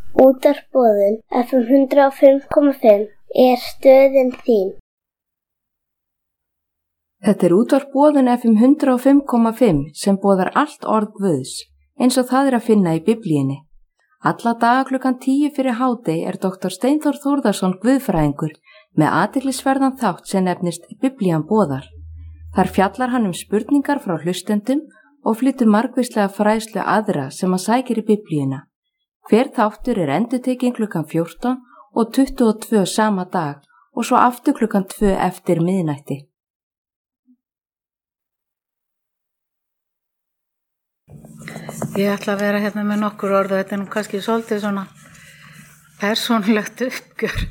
Útvarp Boðun FM 105,5 er stöðin þín. Þetta Útvarp Boðun FM 105,5 sem boðar allt orð Guðs, eins og það að finna í Biblíunni. Alla daga klukkan 10 fyrir hádegi er Dr. Steinþór Þórðarson guðfræðingur með athyglisverðan þátt sem nefnist Biblían boðar. Þar fjallar hann spurningar frá hlustendum og flytur margvíslega fræðslu aðra sem að sækir í Biblíuna. Hver þáttur er endurtekinn klukkan 14 og 22 sama dag og svo aftur klukkan 2 eftir miðnætti. Ég ætla að vera hérna með nokkur orð og þetta er nú kannski svolítið svona persónulegt uppgjör.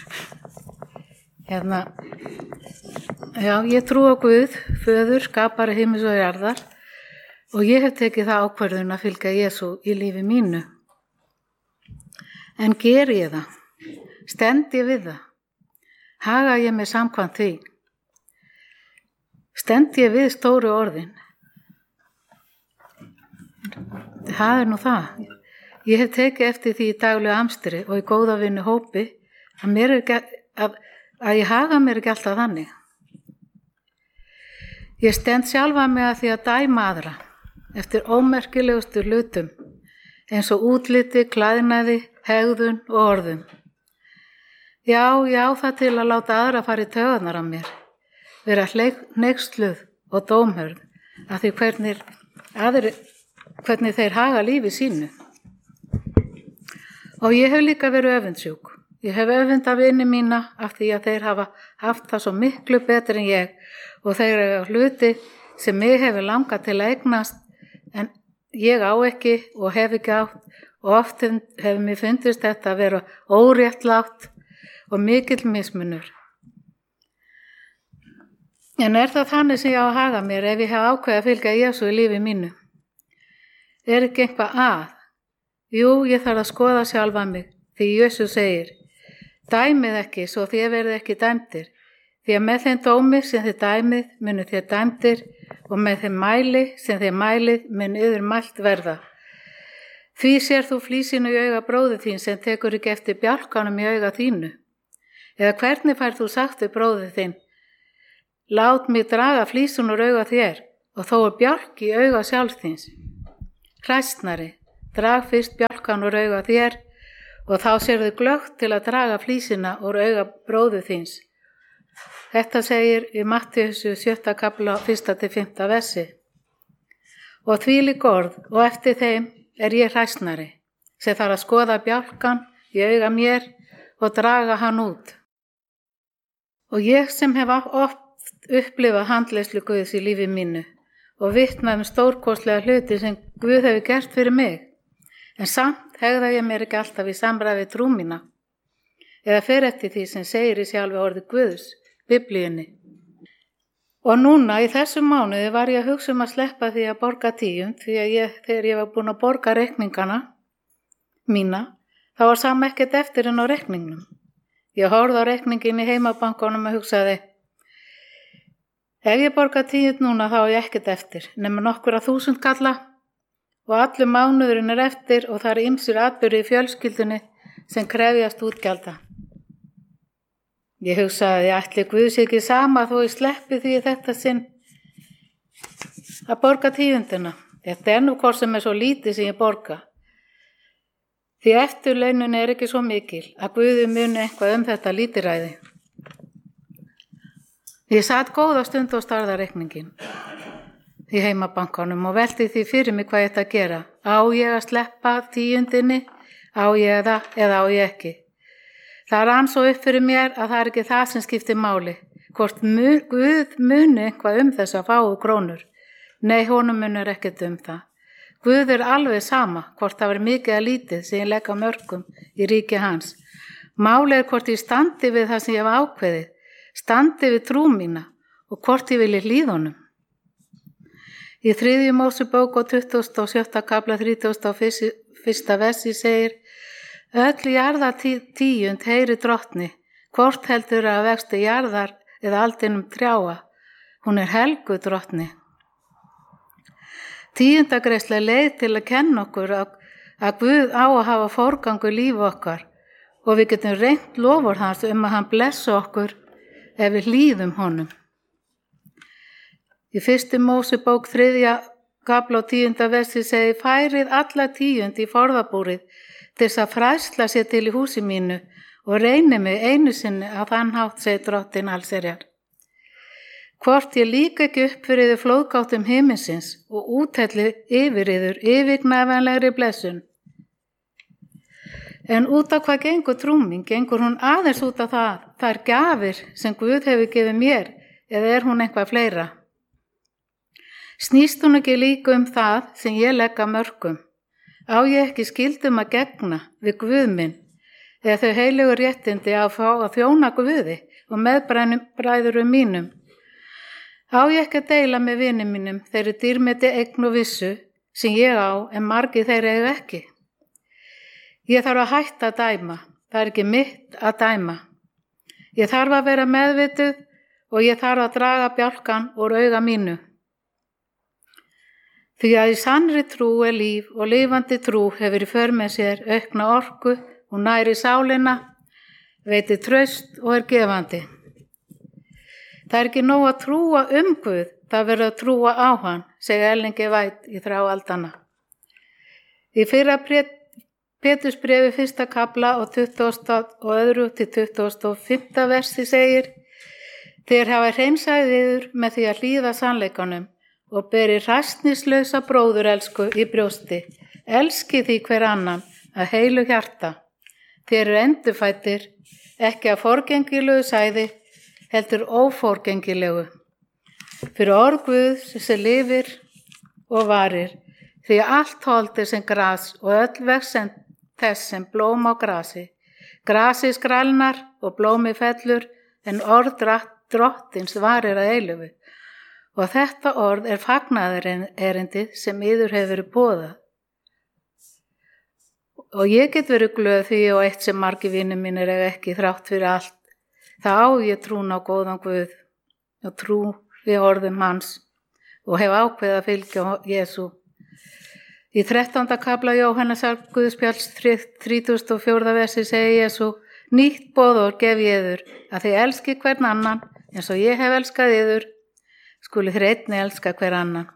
Já, ég trú á Guð, föður, skapari himins og jarðar og ég hef tekið það ákvörðun að fylgja Jesú í lífi mínu. En geri ég það? Stend ég við það? Haga ég mig samkvæmt því? Stend ég við stóru orðin? Það er nú það. Ég hef tekið eftir því í daglegu amstri og í góða vinnu hópi að ég haga mér ekki alltaf þannig. Ég stend sjálfa mig að því að dæma aðra eftir ómerkilegustu hlutum eins og útliti, klæðnaði, hegðun og orðum. Já, það til að láta aðra fara í taugarnar af mér, vera hneyksluð og dómhörð af því hvernig þeir haga lífi sínu. Og ég hef líka verið öfundsjúk. Ég hef öfundað vini mína af því að þeir hafa haft það svo miklu betur en ég og þeir eru hluti sem mig hefur langað til að eignast en ég á ekki og hef ekki átt og oft hefur mér fundist þetta að vera óréttlátt og mikill mismunur. En er það þannig sem ég á að haga mér ef ég hef ákveðið að fylgja Jesú í lífi mínu? Er ekki eitthvað að? Jú, ég þarf að skoða sjálfa mig því Jesú segir: dæmið ekki svo þér verið ekki dæmdir, því að með þeim dómi sem þið dæmið munu þér dæmdir og með þeim mæli sem þið mælið mun yður mælt verða. Því sér þú flísinu í auga bróður þín sem tekur ekki eftir bjálkanum í auga þínu. Eða hvernig fær þú sagt við bróður þinn: lát mig draga flísun úr auga þér og þó er bjálk í auga sjálfs þíns. Hræsnari, drag fyrst bjálkan úr auga þér og þá sérðu glöggt til að draga flísina úr auga bróður þíns. Þetta segir í Mattheus 7. kapla 1-5. versi. Og þvílík orð og eftir þeim er ég hræsnari, sem þarf að skoða bjálkan í auga mér og draga hann út. Og ég sem hef oft upplifað handleiðslu Guðs í lífi mínu og vitnað stórkostlega hluti sem Guð hefur gert fyrir mig, en samt hegða ég mér ekki alltaf í samræði trú mína, eða fer eftir því sem segir í sjálfu orði Guðs, Biblíunni. Og núna í þessum mánuði var ég að hugsa að sleppa því að borga 10 því að þegar ég var búin að borga reikningana mína, þá var sama ekkert eftir en á reikningnum. Ég horfði á reikningin í heimabankanum og hugsaði: ef ég borga 10 núna þá er ég ekkert eftir, nema nokkura 1000 kalla og allur mánuðurinn er eftir og það eru ýmsir atburðir í fjölskyldunni sem krefjast útgjalda. Ég hugsaði að ætli Guðs ekki sama þó ég sleppi því þetta sinn að borga 10. Þetta er nú hvort sem er svo lítið sem ég borga. Því eftirlaunin er ekki svo mikil að Guði muni eitthvað þetta lítilræði. Ég sat góða stund og starði reikningin í heimabankanum og velti því fyrir mig hvað ég ætti að gera. Á ég að sleppa 10? Á ég það eða á ég ekki? Það rann svo upp fyrir mér að það er ekki það sem skiptir máli, hvort Guð muni eitthvað þessa fáu krónur. Nei, honum munur ekkert það. Guð er alveg sama hvort það var mikið að lítið sem ég legg á mörkum í ríki hans. Máli er hvort ég standi við það sem ég hef ákveðið, standi við trú mína og hvort ég vilji hlýða honum. Í 3. Mósebók og 27. kapla 31. versi segir: öll jarðartíund heyri drottni, hvort heldur að vexti jarðar eða aldinum trjáa. Hún er helgu drottni. 10. greiðsla leið til að kenna okkur að Guð á að hafa forgangu líf okkar og við getum reynt lofur hans að hann blessa okkur ef við hlýðum honum. Í 1. Mósebók 3. kafla og 10. versi segir: færið alla 10 í forðabúrið til þess að fræðsla sér til í húsi mínu og reyni mig einu sinni á þann hátt, segir Drottinn allsherjar. Hvort ég líka ekki upp fyrir þið flóðgáttum himinsins og úthelli yfir yður yfirgnæfanlegri blessun. En út af hvað gengur trú mín? Gengur hún aðeins út af þær gjafir sem Guð hefur gefið mér, eða er hún eitthvað fleira? Snýst hún ekki líka það sem ég legg að mörkum? Á ég ekki skyldum að gegna við Guð minn, eða þau heilegu réttindi að fá að þjóna Guði og meðbræðurum mínum? Á ég ekki að deila með vinum mínum þeirri dýrmeti eign og vissu sem ég á en margir þeirra eiga ekki? Ég þarf að hætta að dæma, það er ekki mitt að dæma. Ég þarf að vera meðvituð og ég þarf að draga bjálkan úr auga mínu. Því að í sannri trú er líf og lifandi trú hefur í för með sér aukna orku og næri sálina, veitir traust og er gefandi. Það er ekki nóg að trúa Guð, það verður að trúa á hann, segir Ellen G. White í Þrá aldanna. Í fyrra Pétursbréfi 1. kafla og 22. til 25. versi segir: þér hafa hreinsað yður með því að hlýða sannleikanum og beri hræsnislausa bróðurelsku í brjósti. Elski því hver annan að heilu hjarta. Þér eru endurfæddir, ekki að forgengilegu sæði, heldur óforgengilegu. Fyrir orð Guðs sem lifir og varir, því allt hold er sem gras og öll vex þess sem blóm á grasi. Grasi skrælnar og blómi fellur, en orð Drottins varir að eilífu. Og þetta orð er fagnaðarerindið sem yður hefur verið boðað. Og ég get verið glöð því og eitt sem margir vinir mínir eiga ekki þrátt fyrir allt. Það á ég trún á góðan Guð og trú við orðum hans og hef ákveðið að fylgja Jesú. Í 13. kafla Jóhannesar Guðspjalls 34. versi segir Jesú: nýtt boðorð gef ég yður, að þið elski hvern annan eins og ég hef elskað yður, skuli þér einnig elska hver annan.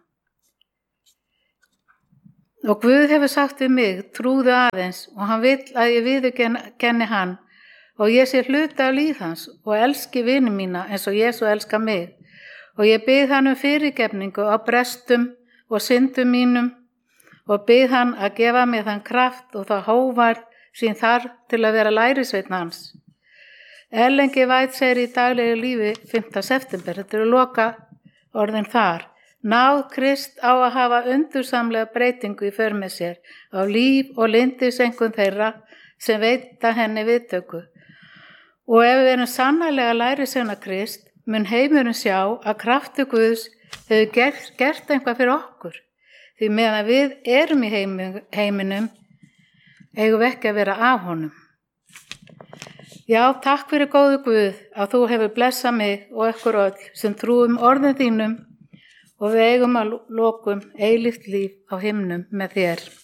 Og Guð hefur sagt við mig: trúðu aðeins, og hann vill að ég viðurkenni hann og ég sé hluti af líf hans og elski vini mína eins og Jesú elskar mig. Og ég bið hann fyrirgefningu á brestum og syndum mínum og bið hann að gefa mér þann kraft og það hógværð sem þarf til að vera lærisveinn hans. Ellen G. White segir í daglegu lífi 5. september, þetta eru loka orðin þar: náð Krist á að hafa undursamlega breytingu í för með sér á líf og lyndiseinkunn þeirra sem veita henni viðtöku. Og ef við erum sannarlega lærisveina Krist, mun heimurinn sjá að kraftur Guðs hefur gert eitthvað fyrir okkur. Því meðan við erum í heiminum, eigum við ekki að vera af honum. Já, takk fyrir góðu Guð að þú hefur blessað mig og ykkur öll sem trúum orðum þínum og við eigum að lokum eilíft líf á himnum með þér.